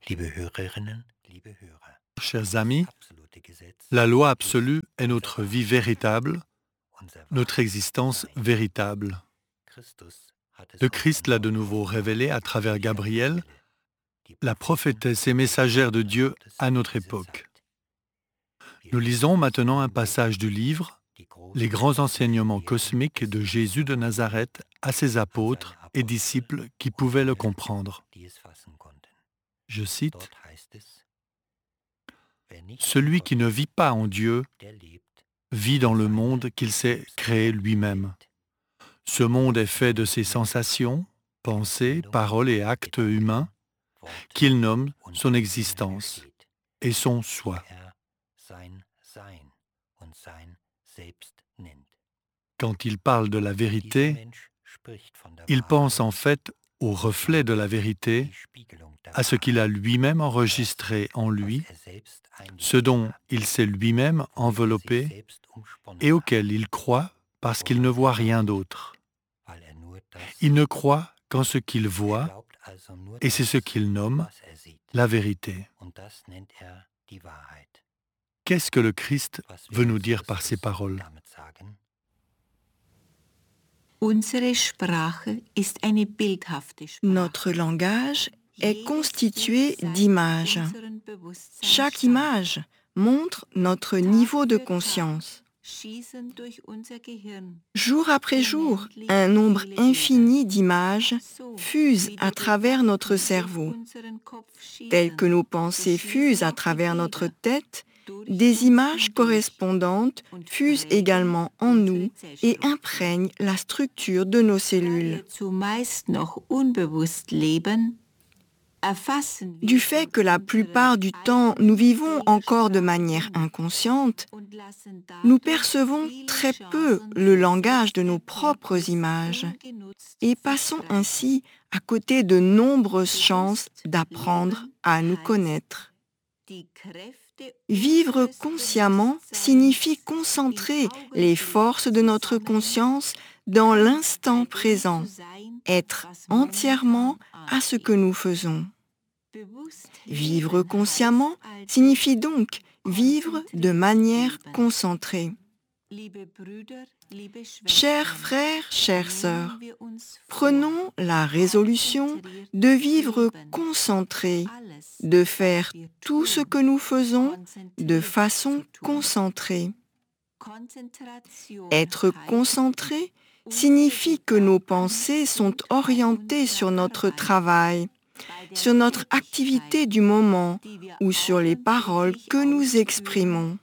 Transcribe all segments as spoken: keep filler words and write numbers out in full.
Chers amis, la loi absolue est notre vie véritable, notre existence véritable. Le Christ l'a de nouveau révélé à travers Gabriel, la prophétesse et messagère de Dieu à notre époque. Nous lisons maintenant un passage du livre « Les grands enseignements cosmiques de Jésus de Nazareth à ses apôtres et disciples qui pouvaient le comprendre ». Je cite « Celui qui ne vit pas en Dieu vit dans le monde qu'il s'est créé lui-même. Ce monde est fait de ses sensations, pensées, paroles et actes humains qu'il nomme son existence et son soi. Quand il parle de la vérité, il pense en fait au reflet de la vérité, à ce qu'il a lui-même enregistré en lui, ce dont il s'est lui-même enveloppé et auquel il croit parce qu'il ne voit rien d'autre. Il ne croit qu'en ce qu'il voit, et c'est ce qu'il nomme la vérité. Qu'est-ce que le Christ veut nous dire par ces paroles ? Notre langage est constitué d'images. Chaque image montre notre niveau de conscience. Jour après jour, un nombre infini d'images fusent à travers notre cerveau. Telles que nos pensées fusent à travers notre tête, des images correspondantes fusent également en nous et imprègnent la structure de nos cellules. Du fait que la plupart du temps nous vivons encore de manière inconsciente, nous percevons très peu le langage de nos propres images et passons ainsi à côté de nombreuses chances d'apprendre à nous connaître. Vivre consciemment signifie concentrer les forces de notre conscience dans l'instant présent, être entièrement à ce que nous faisons. Vivre consciemment signifie donc vivre de manière concentrée. Chers frères, chères sœurs, prenons la résolution de vivre concentrés, de faire tout ce que nous faisons de façon concentrée. Être concentré signifie que nos pensées sont orientées sur notre travail, sur notre activité du moment ou sur les paroles que nous exprimons.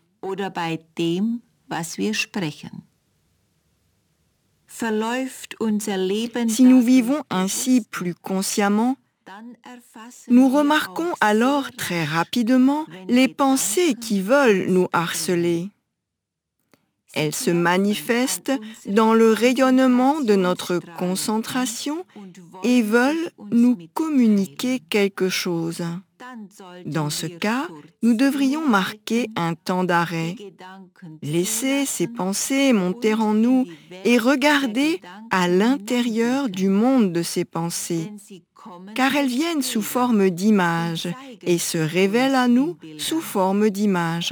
Si nous vivons ainsi plus consciemment, nous remarquons alors très rapidement les pensées qui veulent nous harceler. Elles se manifestent dans le rayonnement de notre concentration et veulent nous communiquer quelque chose. Dans ce cas, nous devrions marquer un temps d'arrêt, laisser ces pensées monter en nous et regarder à l'intérieur du monde de ces pensées, car elles viennent sous forme d'images et se révèlent à nous sous forme d'images.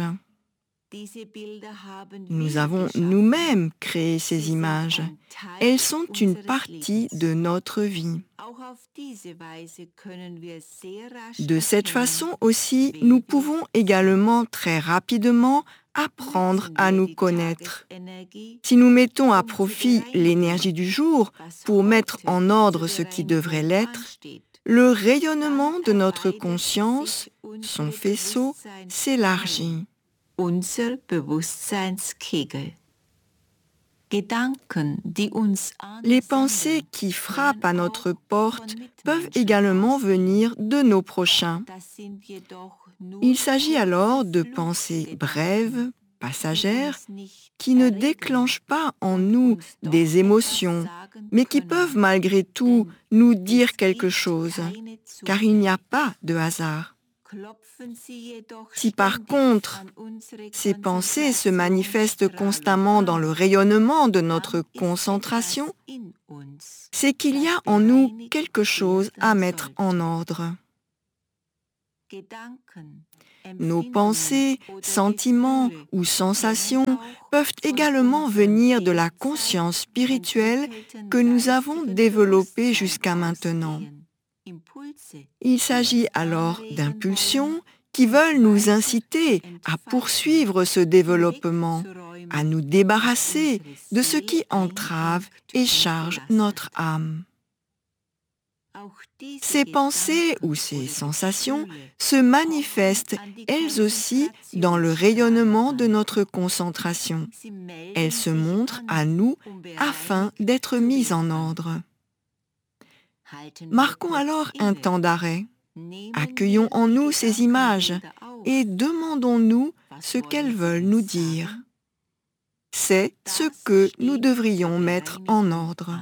Nous avons nous-mêmes créé ces images. Elles sont une partie de notre vie. De cette façon aussi, nous pouvons également très rapidement apprendre à nous connaître. Si nous mettons à profit l'énergie du jour pour mettre en ordre ce qui devrait l'être, le rayonnement de notre conscience, son faisceau, s'élargit. Unser Bewusstseinskegel. Les pensées qui frappent à notre porte peuvent également venir de nos prochains. Il s'agit alors de pensées brèves, passagères, qui ne déclenchent pas en nous des émotions, mais qui peuvent malgré tout nous dire quelque chose, car il n'y a pas de hasard. Si par contre, ces pensées se manifestent constamment dans le rayonnement de notre concentration, c'est qu'il y a en nous quelque chose à mettre en ordre. Nos pensées, sentiments ou sensations peuvent également venir de la conscience spirituelle que nous avons développée jusqu'à maintenant. Il s'agit alors d'impulsions qui veulent nous inciter à poursuivre ce développement, à nous débarrasser de ce qui entrave et charge notre âme. Ces pensées ou ces sensations se manifestent elles aussi dans le rayonnement de notre concentration. Elles se montrent à nous afin d'être mises en ordre. Marquons alors un temps d'arrêt. Accueillons en nous ces images et demandons-nous ce qu'elles veulent nous dire. C'est ce que nous devrions mettre en ordre.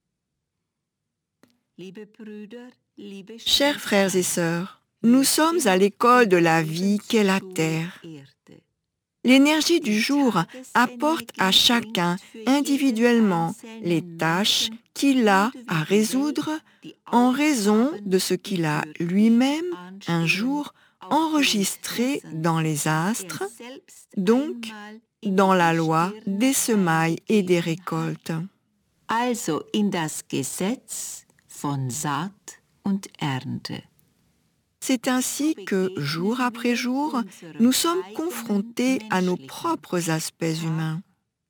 Chers frères et sœurs, nous sommes à l'école de la vie qu'est la terre. L'énergie du jour apporte à chacun individuellement les tâches qu'il a à résoudre en raison de ce qu'il a lui-même un jour enregistré dans les astres, donc dans la loi des semailles et des récoltes. Also in das Gesetz von Saat und Ernte. C'est ainsi que, jour après jour, nous sommes confrontés à nos propres aspects humains.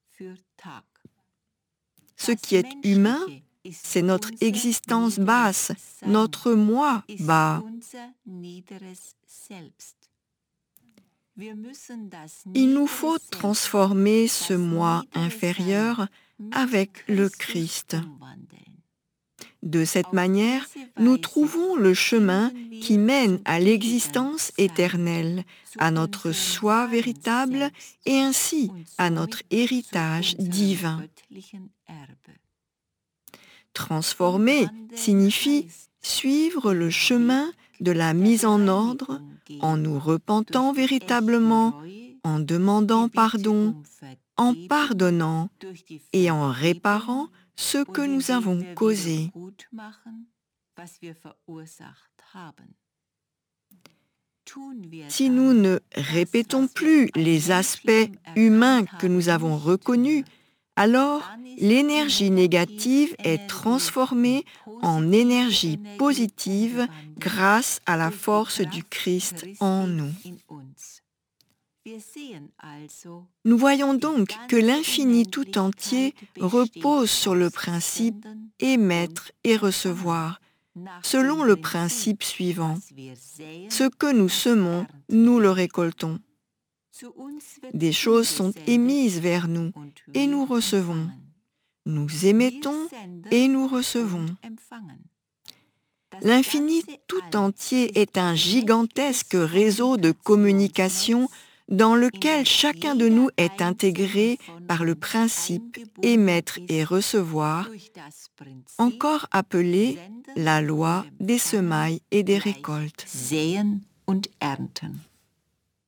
Ce qui est humain, c'est notre existence basse, notre moi bas. Il nous faut transformer ce moi inférieur avec le Christ. De cette manière, nous trouvons le chemin qui mène à l'existence éternelle, à notre soi véritable et ainsi à notre héritage divin. Transformer signifie suivre le chemin de la mise en ordre en nous repentant véritablement, en demandant pardon, en pardonnant et en réparant ce que nous avons causé. Si nous ne répétons plus les aspects humains que nous avons reconnus, alors l'énergie négative est transformée en énergie positive grâce à la force du Christ en nous. Nous voyons donc que l'infini tout entier repose sur le principe émettre et recevoir, selon le principe suivant. Ce que nous semons, nous le récoltons. Des choses sont émises vers nous et nous recevons. Nous émettons et nous recevons. L'infini tout entier est un gigantesque réseau de communication dans lequel chacun de nous est intégré par le principe émettre et recevoir, encore appelé la loi des semailles et des récoltes. Säen und Ernten.